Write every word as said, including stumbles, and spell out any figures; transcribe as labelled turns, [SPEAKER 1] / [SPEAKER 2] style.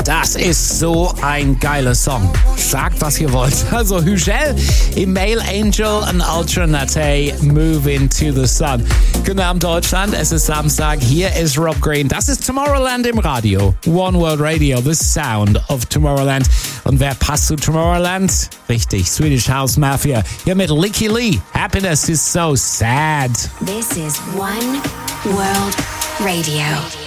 [SPEAKER 1] Das ist so ein geiler Song. Sagt, was ihr wollt. Also Hügel im Male Angel and Alternate Moving to the Sun. Guten Abend Deutschland, es ist Samstag. Hier ist Rob Green. Das ist Tomorrowland im Radio. One World Radio, the sound of Tomorrowland. Und wer passt zu Tomorrowland? Richtig, Swedish House Mafia. Hier mit Licky Lee. Happiness is so sad.
[SPEAKER 2] This is One World Radio.